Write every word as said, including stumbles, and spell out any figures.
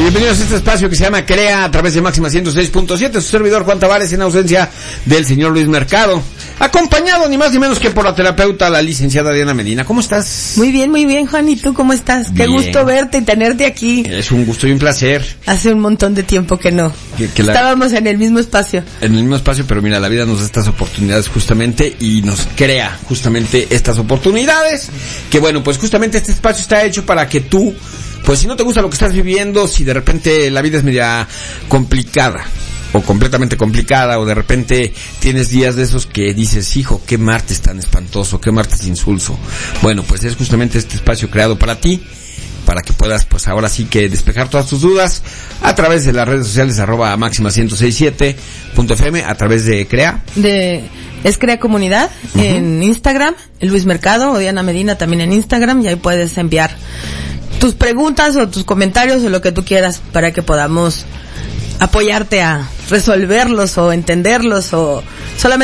Bienvenidos a este espacio que se llama Crea a través de Máxima ciento seis punto siete. Su servidor Juan Tavares, en ausencia del señor Luis Mercado, acompañado ni más ni menos que por la terapeuta, la licenciada Diana Medina. ¿Cómo estás? Muy bien, muy bien, Juan. ¿Y tú cómo estás? Bien. Qué gusto verte y tenerte aquí. Es un gusto y un placer. Hace un montón de tiempo que no. Que, que la... Estábamos en el mismo espacio. En el mismo espacio, pero mira, la vida nos da estas oportunidades justamente y nos crea justamente estas oportunidades. Que bueno, pues justamente este espacio está hecho para que tú, pues si no te gusta lo que estás viviendo, si de repente la vida es media complicada o completamente complicada, o de repente tienes días de esos que dices, hijo, qué martes tan espantoso, qué martes insulso. Bueno, pues es justamente este espacio creado para ti, para que puedas, pues ahora sí que despejar todas tus dudas a través de las redes sociales, arroba máxima ciento sesenta y siete punto f m, a través de Crea. De, es Crea Comunidad, uh-huh. En Instagram, Luis Mercado o Diana Medina también en Instagram, y ahí puedes enviar tus preguntas o tus comentarios o lo que tú quieras para que podamos apoyarte a resolverlos o entenderlos o solamente